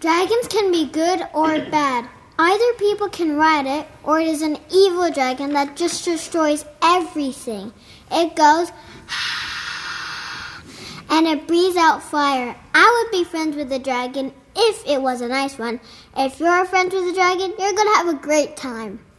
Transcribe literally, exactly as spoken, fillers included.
Dragons can be good or bad. Either people can ride it, or it is an evil dragon that just destroys everything. It goes and it breathes out fire. I would be friends with the dragon if it was a nice one. If you're friends with the dragon, you're going to have a great time.